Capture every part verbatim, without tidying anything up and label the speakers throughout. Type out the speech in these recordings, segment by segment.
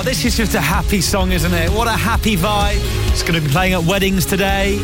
Speaker 1: This is just a happy song, isn't it? What a happy vibe. It's going to be playing at weddings today.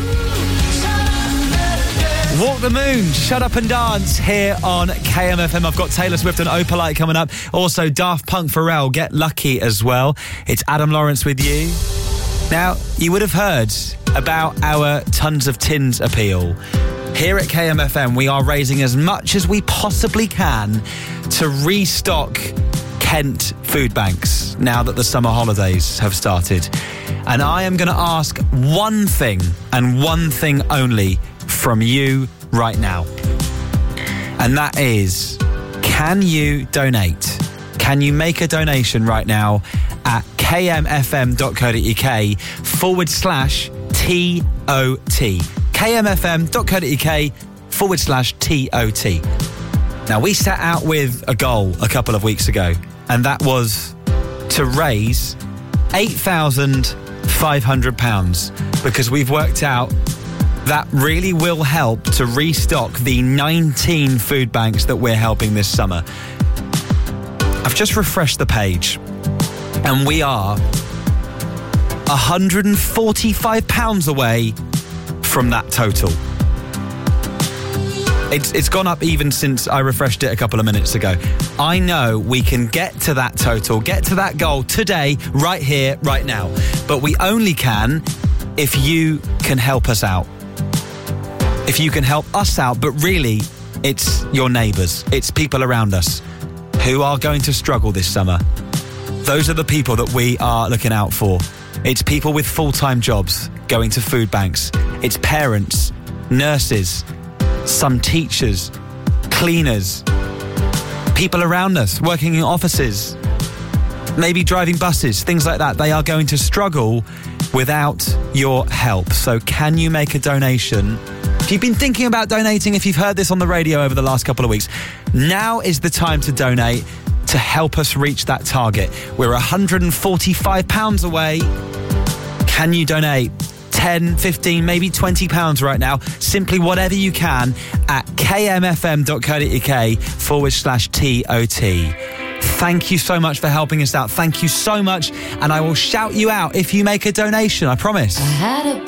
Speaker 1: Walk the Moon, Shut Up and Dance here on K M F M. I've got Taylor Swift and Opalite coming up. Also, Daft Punk, Pharrell, Get Lucky as well. It's Adam Lawrence with you. Now, you would have heard about our Tons of Tins appeal. Here at K M F M, we are raising as much as we possibly can to restock Kent food banks now that the summer holidays have started. And I am going to ask one thing and one thing only from you right now. And that is, can you donate? Can you make a donation right now at kmfm.co.uk forward slash T O T. kmfm.co.uk forward slash T O T. Now, we set out with a goal a couple of weeks ago, and that was to raise eight thousand five hundred pounds, because we've worked out that really will help to restock the nineteen food banks that we're helping this summer. I've just refreshed the page, and we are one hundred forty-five pounds away from that total. It's, it's gone up even since I refreshed it a couple of minutes ago. I know we can get to that total, get to that goal today, right here, right now. But we only can if you can help us out. If you can help us out, but really, it's your neighbours, it's people around us who are going to struggle this summer. Those are the people that we are looking out for. It's people with full-time jobs going to food banks. It's parents, nurses, some teachers, cleaners, people around us working in offices, maybe driving buses, things like that. They are going to struggle without your help. So can you make a donation? If you've been thinking about donating, if you've heard this on the radio over the last couple of weeks, now is the time to donate to help us reach that target. We're one hundred forty-five pounds away. Can you donate ten, fifteen, maybe twenty pounds right now? Simply whatever you can at kmfm.co.uk forward slash T O T. Thank you so much for helping us out. Thank you so much. And I will shout you out if you make a donation, I promise.
Speaker 2: I had a